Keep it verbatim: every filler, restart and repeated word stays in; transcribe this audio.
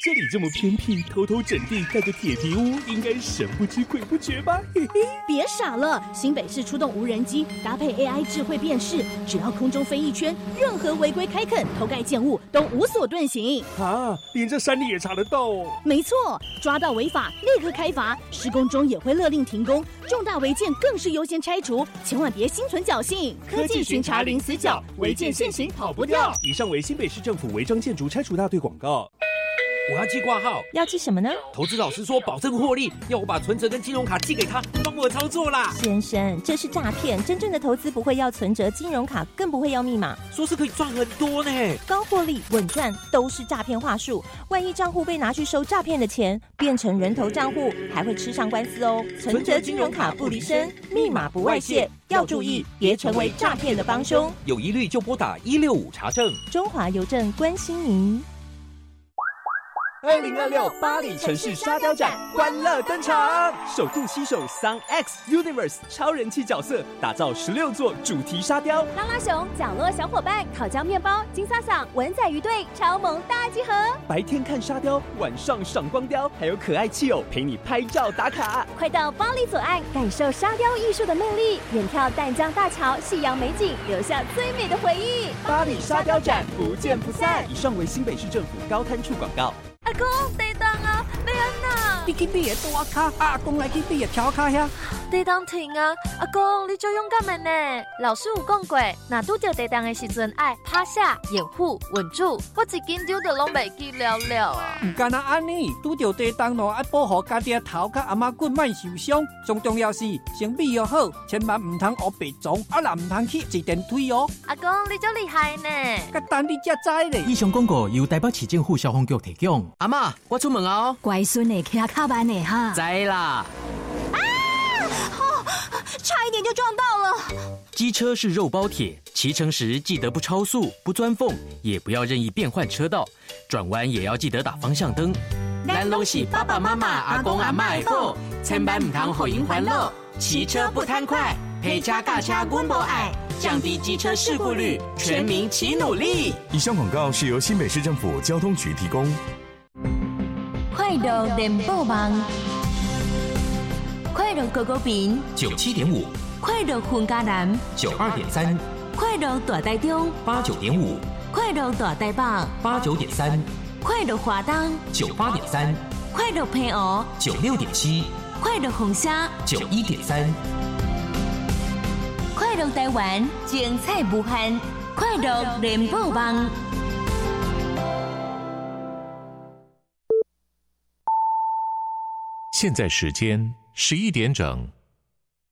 这里这么偏僻，偷偷整地盖个铁皮屋，应该神不知鬼不觉吧？嘿嘿， 别傻了，新北市出动无人机，搭配 A I 智慧辨识，只要空中飞一圈，任何违规开垦、偷盖建物都无所遁形。 啊，连这山里也查得到哦？ 没错，抓到违法立刻开罚，施工中也会勒令停工，重大违建更是优先拆除，千万别心存侥幸。 科技巡查零死角，违建现行跑不掉。以上为新北市政府违章建筑拆除大队广告。 我要寄挂号， 要寄什么呢？ 投资老师说保证获利，要我把存折跟金融卡寄给他，帮我操作啦。 先生，这是诈骗，真正的投资不会要存折、金融卡，更不会要密码。 说是可以赚很多呢， 高获利、稳赚都是诈骗话术。万一账户被拿去收诈骗的钱，变成人头账户，还会吃上官司哦。存折、金融卡不离身，密码不外泄，要注意，别成为诈骗的帮凶。 有疑虑就拨打一六五查证。 中华邮政关心您。 二零二六巴黎城市沙雕展欢乐登场，首度携手 Sun X Universe 超人气角色，打造十六座主题沙雕。 拉拉熊、角落小伙伴、烤焦面包、金萨桑、文仔鱼队超萌大集合。 白天看沙雕，晚上赏光雕，还有可爱气友陪你拍照打卡。 快到巴黎左岸，感受沙雕艺术的魅力，远眺淡江大桥，夕阳美景，留下最美的回忆。 巴黎沙雕展不见不散。以上为新北市政府高滩处广告。 阿公，地动啊，要安那？ 你去你的大卡，阿公来去你的条卡遐。 地动停啊！阿公，你做勇敢的呢。老师有讲过，若拄着地动的时阵，爱趴下、掩护、稳住。我一紧张就拢袂记了了啊！ 唔干那安尼，拄着地动咯，爱保护家己的头甲阿妈骨莫受伤。最重要是身体要好，千万唔通学白撞，啊若唔通去坐电梯哦。 阿公，你真厉害呢！ 甲等你才知咧。 以上广告由台北市政府消防局提供。 阿嬷，我出门哦。 乖孙的骑卡慢的哈。 知啦。 啊！哦，差一点就撞到了。 机车是肉包铁，骑乘时记得不超速、不钻缝，也不要任意变换车道，转弯也要记得打方向灯。 咱拢是爸爸妈妈、阿公阿嬷的宝，千万唔通予因烦恼。骑车不贪快，陪车驾车阮无爱，降低机车事故率，全民齐努力。 以上广告是由新北市政府交通局提供。 快乐联播网，快乐狗狗饼九七点五， 快乐混家南九二点三， 快乐大台中八九点五， 快乐大台北八九点三， 快乐华东九八点三， 快乐平湖九六点七， 快乐红虾九一点三， 快乐台湾精彩无限，快乐联播网。 现在时间十一点整。